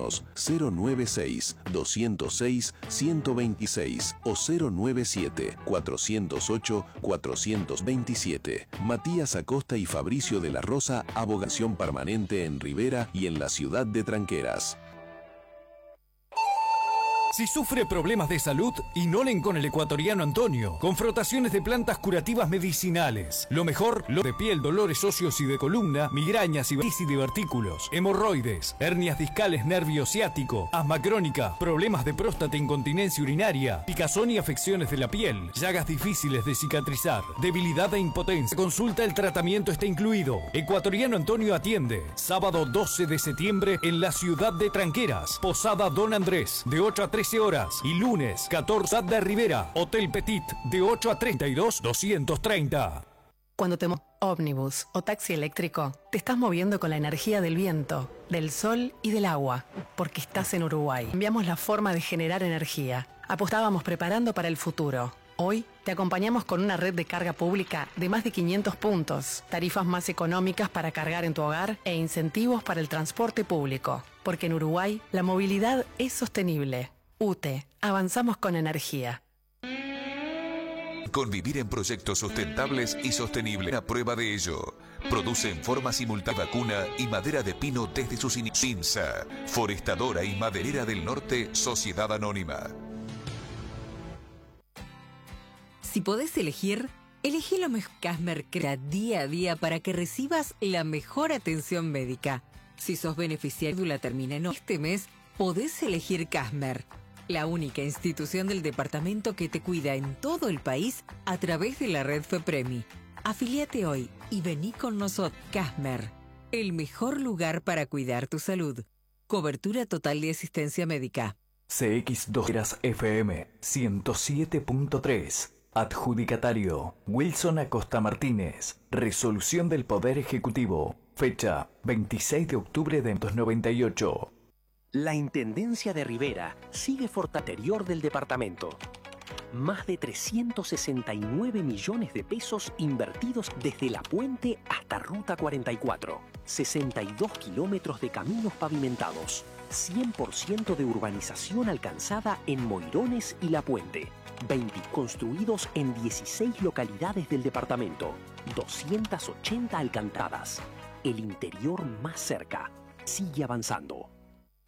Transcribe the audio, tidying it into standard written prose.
Teléfonos 096-206-126 o 097-408-427. Matías Acosta y Fabricio de la Rosa, abogación permanente en Rivera y en la ciudad de Tranqueras. Si sufre problemas de salud, inolen con el ecuatoriano Antonio, con frotaciones de plantas curativas medicinales. Lo mejor, lo de piel, dolores óseos y de columna, migrañas y divertículos, hemorroides, hernias discales, nervio ciático, asma crónica, problemas de próstata, incontinencia urinaria, picazón y afecciones de la piel, llagas difíciles de cicatrizar, debilidad e impotencia. Consulta, el tratamiento está incluido. Ecuatoriano Antonio atiende. Sábado 12 de septiembre en la ciudad de Tranqueras, Posada Don Andrés, de 8 a 13 horas, y lunes 14 de Rivera, Hotel Petit, de 8 a 32, 230. Cuando te ómnibus o taxi eléctrico, te estás moviendo con la energía del viento, del sol y del agua, porque estás en Uruguay. Cambiamos la forma de generar energía. Apostábamos preparando para el futuro. Hoy te acompañamos con una red de carga pública de más de 500 puntos, tarifas más económicas para cargar en tu hogar e incentivos para el transporte público. Porque en Uruguay la movilidad es sostenible. UTE, avanzamos con energía. Convivir en proyectos sustentables y sostenibles. Una prueba de ello. Produce en forma simultánea vacuna y madera de pino desde sus inicios. INSA, Forestadora y Maderera del Norte, Sociedad Anónima. Si podés elegir, elegí lo mejor. Casmer crea día a día para que recibas la mejor atención médica. Si sos beneficiario y la termina en este mes, podés elegir Casmer, la única institución del departamento que te cuida en todo el país a través de la red FEPREMI. Afiliate hoy y vení con nosotros. Casmer, el mejor lugar para cuidar tu salud. Cobertura total de asistencia médica. CX2 FM 107.3. Adjudicatario Wilson Acosta Martínez. Resolución del Poder Ejecutivo. Fecha 26 de octubre de 1998. La Intendencia de Rivera sigue fortaterior del departamento. Más de 369 millones de pesos invertidos desde La Puente hasta Ruta 44. 62 kilómetros de caminos pavimentados. 100% de urbanización alcanzada en Moirones y La Puente. 20 construidos en 16 localidades del departamento. 280 alcantaradas. El interior más cerca. Sigue avanzando.